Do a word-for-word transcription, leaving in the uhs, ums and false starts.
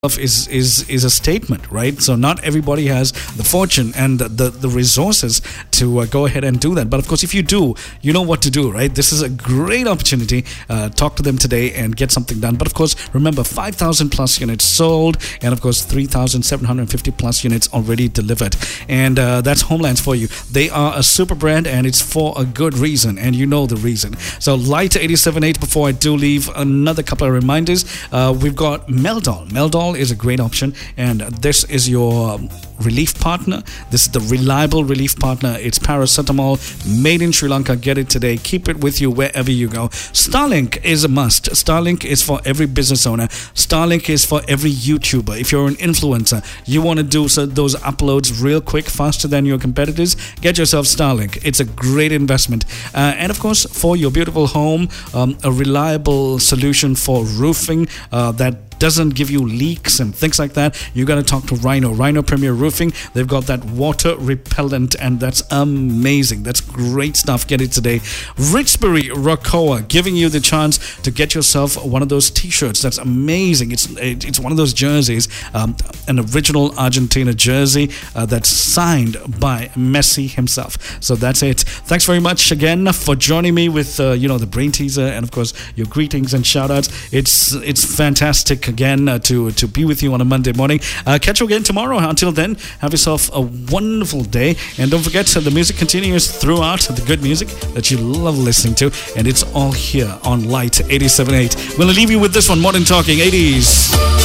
is is is a statement, right? So not everybody has the fortune and the the, the resources to uh, go ahead and do that. But of course, if you do, you know what to do, right? This is a great opportunity. Uh, talk to them today and get something done. But of course, remember, five thousand plus units sold, and of course, three thousand seven hundred fifty plus units already delivered. And uh, that's Homelands for you. They are a super brand, and it's for a good reason, and you know the reason. So Light eighty-seven point eight. Before I do leave, another couple of reminders. Uh, we've got Meldol. Meldol is a great option, and this is your relief partner. This is the reliable relief partner. It's paracetamol made in Sri Lanka. Get it today. Keep it with you wherever you go. Starlink is a must. Starlink is for every business owner. Starlink is for every YouTuber. If you're an influencer, you want to do so, those uploads real quick, faster than your competitors, get yourself Starlink. It's a great investment. Uh, and of course, for your beautiful home, um, a reliable solution for roofing uh, that doesn't give you leaks and things like that. You got to talk to Rhino. Rhino Premier Roofing. They've got that water repellent, and that's amazing. That's great stuff. Get it today. Richbury Rocoa, giving you the chance to get yourself one of those T-shirts. That's amazing. It's it's one of those jerseys, um, an original Argentina jersey uh, that's signed by Messi himself. So that's it. Thanks very much again for joining me with uh, you know the brain teaser, and of course your greetings and shout outs. It's it's fantastic again uh, to to be with you on a Monday morning. Uh, catch you again tomorrow. Until then, have yourself a wonderful day, and don't forget uh, the music continues throughout, the good music that you love listening to, and it's all here on Light eighty-seven point eight. We'll leave you with this one, Modern Talking eighties.